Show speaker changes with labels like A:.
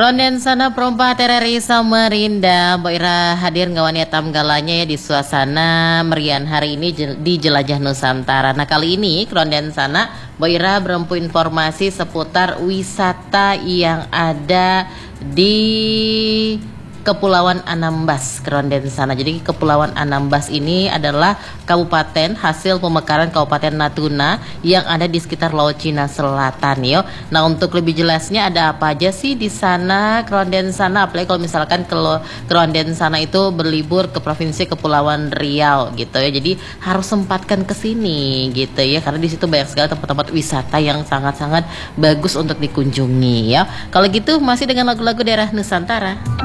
A: Ronden sana perompa tereri Samarinda Mbak Ira hadir ngawannya tamgalanya ya di suasana merian hari ini di Jelajah Nusantara. Nah kali ini Ronden sana Mbak Ira berempu informasi seputar wisata yang ada di Kepulauan Anambas Ronden sana. Jadi Kepulauan Anambas ini adalah kabupaten hasil pemekaran Kabupaten Natuna yang ada di sekitar Laut Cina Selatan yo. Nah untuk lebih jelasnya ada apa aja sih di sana Ronden sana, apalagi kalau misalkan ke Ronden sana itu berlibur ke provinsi Kepulauan Riau gitu ya. Jadi harus sempatkan ke sini gitu ya, karena di situ banyak sekali tempat-tempat wisata yang sangat-sangat bagus untuk dikunjungi ya. Kalau gitu masih dengan lagu-lagu daerah Nusantara.